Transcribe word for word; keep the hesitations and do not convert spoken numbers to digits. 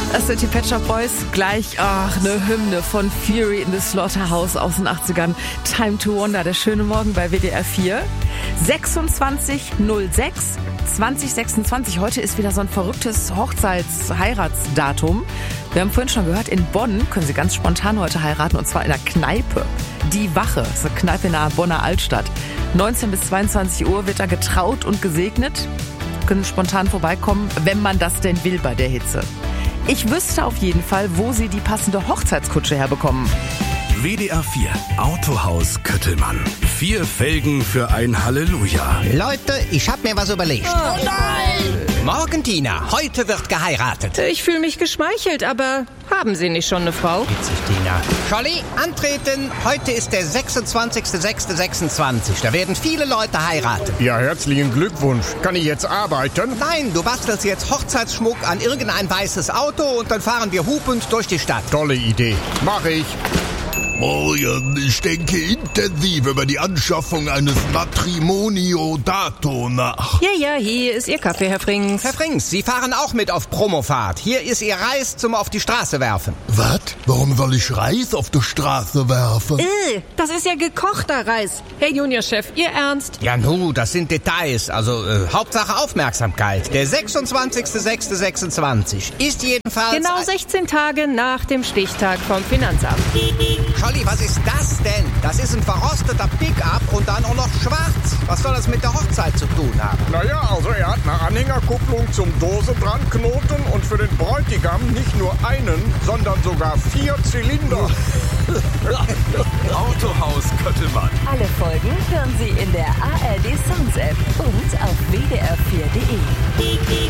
Das sind die Pet Shop Boys. Gleich, ach, eine Hymne von Fury in the Slaughterhouse aus den achtzigern. Time to Wonder, der schöne Morgen bei W D R vier. sechsundzwanzig null sechs zwanzig sechsundzwanzig. Heute ist wieder so ein verrücktes Hochzeits-Heiratsdatum. Wir haben vorhin schon gehört, in Bonn können Sie ganz spontan heute heiraten, und zwar in der Kneipe. Die Wache, das ist eine Kneipe in der Bonner Altstadt. neunzehn bis zweiundzwanzig Uhr wird da getraut und gesegnet. Können spontan vorbeikommen, wenn man das denn will bei der Hitze. Ich wüsste auf jeden Fall, wo Sie die passende Hochzeitskutsche herbekommen. W D R vier Autohaus Köttelmann. Vier Felgen für ein Halleluja. Leute, ich hab mir was überlegt. Oh nein! Morgen, Tina, heute wird geheiratet. Ich fühle mich geschmeichelt, aber haben Sie nicht schon eine Frau? Witzig, Tina. Scholli, antreten. Heute ist der sechsundzwanzigster sechster sechsundzwanzig. Da werden viele Leute heiraten. Ja, herzlichen Glückwunsch. Kann ich jetzt arbeiten? Nein, du bastelst jetzt Hochzeitsschmuck an irgendein weißes Auto und dann fahren wir hupend durch die Stadt. Tolle Idee. Mach ich. Morgen, ich denke intensiv über die Anschaffung eines Matrimonio Dato nach. Ja, ja, hier ist Ihr Kaffee, Herr Frings. Herr Frings, Sie fahren auch mit auf Promofahrt. Hier ist Ihr Reis zum auf die Straße werfen. Was? Warum soll ich Reis auf die Straße werfen? Äh, das ist ja gekochter Reis. Herr Juniorchef, Ihr Ernst? Ja, nu, das sind Details. Also, äh, Hauptsache Aufmerksamkeit. Der sechsundzwanzigster sechster sechsundzwanzig ist jedenfalls... Genau sechzehn Tage nach dem Stichtag vom Finanzamt. Scholli, was ist das denn? Das ist ein verrosteter Pickup und dann auch noch schwarz. Was soll das mit der Hochzeit zu tun haben? Naja, also er hat eine Anhängerkupplung zum Dose dran knoten und für den Bräutigam nicht nur einen, sondern sogar vier Zylinder. Autohaus Köttelmann. Alle Folgen hören Sie in der A R D Sounds App und auf w d r vier punkt de.